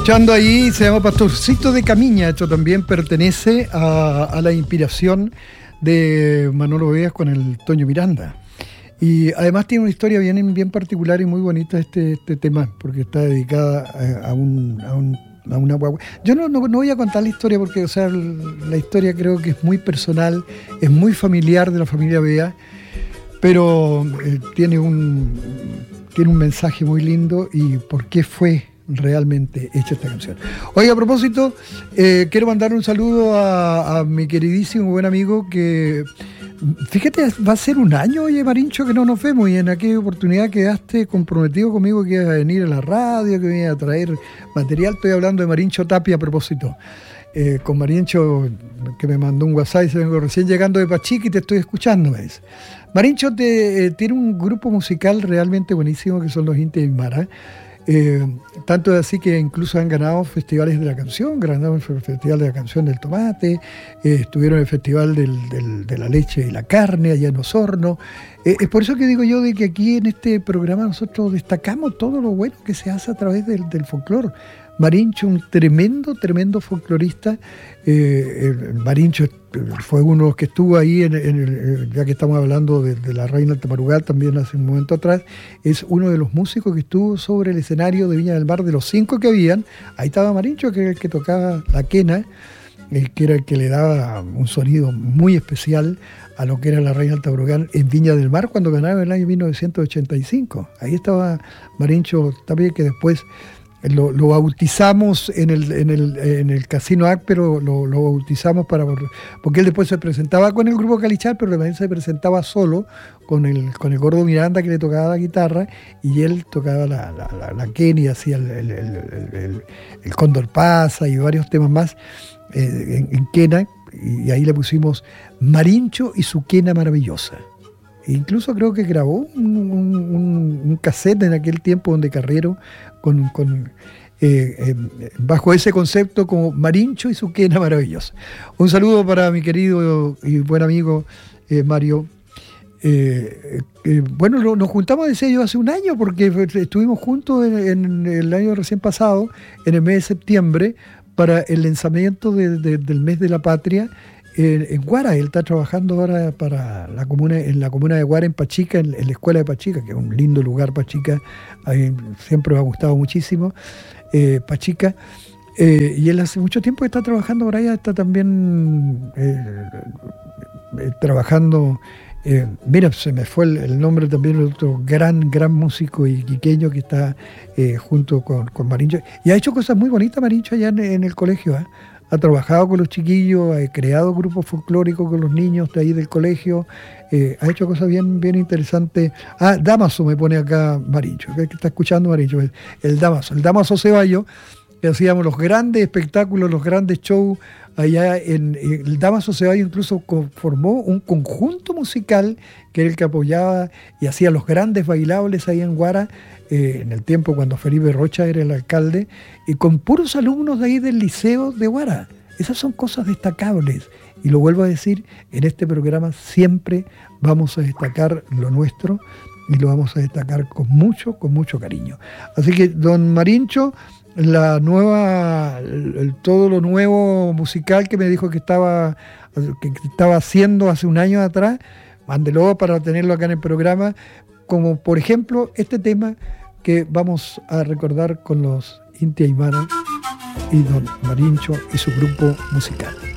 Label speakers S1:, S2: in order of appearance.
S1: Escuchando ahí, se llama Pastorcito de Camiña. Esto también pertenece a la inspiración de Manolo Vegas con el Toño Miranda. Y además tiene una historia bien particular y muy bonita este tema, porque está dedicada a una guagua. Yo no voy a contar la historia porque, o sea, la historia creo que es muy personal, es muy familiar de la familia Vegas, pero tiene un mensaje muy lindo y por qué fue realmente hecha esta canción. Oye, a propósito, quiero mandar un saludo a mi queridísimo buen amigo que, fíjate, va a ser un año, oye, Marincho, que no nos vemos, y en aquella oportunidad quedaste comprometido conmigo que ibas a venir a la radio, que me ibas a traer material. Estoy hablando de Marincho Tapia a propósito. Con Marincho, que me mandó un WhatsApp y se vengo recién llegando de Pachica y te estoy escuchando, me dice. Marincho tiene un grupo musical realmente buenísimo que son los Inti Aymara. Tanto es así que incluso han ganado festivales de la canción, ganaron el Festival de la Canción del Tomate, estuvieron en el Festival de la Leche y la Carne allá en Osorno. Es por eso que digo yo de que aquí en este programa nosotros destacamos todo lo bueno que se hace a través del folclore. Marincho, un tremendo folclorista. Marincho fue uno de los que estuvo ahí, ya que estamos hablando de la Reina del Tamarugal también hace un momento atrás, es uno de los músicos que estuvo sobre el escenario de Viña del Mar, de los 5 que habían. Ahí estaba Marincho, que era el que tocaba la quena, que era el que le daba un sonido muy especial a lo que era la Reina del Tamarugal en Viña del Mar cuando ganaron en el año 1985. Ahí estaba Marincho también, que después lo bautizamos en el Casino AC, pero lo bautizamos porque él después se presentaba con el grupo Calichar, pero también se presentaba solo con el Gordo Miranda, que le tocaba la guitarra, y él tocaba la quena y hacía el Cóndor Pasa y varios temas más en quena, y ahí le pusimos Marincho y su quena maravillosa. Incluso creo que grabó un cassette en aquel tiempo donde Carrero bajo ese concepto como Marincho y su quena maravillosa. Un saludo para mi querido y buen amigo Mario. Bueno, nos juntamos, decía yo, hace un año, porque estuvimos juntos en el año recién pasado, en el mes de septiembre, para el lanzamiento del mes de la patria. En Guara, él está trabajando ahora en la comuna de Guara, en Pachica, en la escuela de Pachica, que es un lindo lugar, Pachica, a mí siempre me ha gustado muchísimo, Pachica, y él hace mucho tiempo que está trabajando por allá, está también trabajando, mira, se me fue el nombre también de otro gran músico iquiqueño que está junto con Marincho, y ha hecho cosas muy bonitas Marincho allá en el colegio, Ha trabajado con los chiquillos, ha creado grupos folclóricos con los niños de ahí del colegio, ha hecho cosas bien interesantes. Damaso me pone acá Marincho, que está escuchando Marincho, el Damaso Ceballos, que hacíamos los grandes espectáculos, los grandes shows allá el Damaso Ceballos incluso formó un conjunto musical que era el que apoyaba y hacía los grandes bailables ahí en Guara, en el tiempo cuando Felipe Rocha era el alcalde, y con puros alumnos de ahí del liceo de Guara. Esas son cosas destacables, y lo vuelvo a decir, en este programa siempre vamos a destacar lo nuestro, y lo vamos a destacar con mucho cariño. Así que, don Marincho, todo lo nuevo musical que me dijo que estaba haciendo hace un año atrás, mándelo para tenerlo acá en el programa, como por ejemplo este tema que vamos a recordar con los Inti Aymara y don Marincho y su grupo musical.